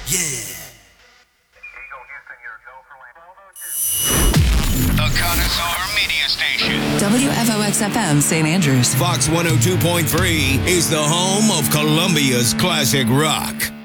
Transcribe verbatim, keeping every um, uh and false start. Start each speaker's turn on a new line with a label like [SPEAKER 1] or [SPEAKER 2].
[SPEAKER 1] Yeah.
[SPEAKER 2] The Connoisseur Media Station.
[SPEAKER 3] W F O X F M, Saint Andrews.
[SPEAKER 1] Fox one oh two point three is the home of Columbia's classic rock.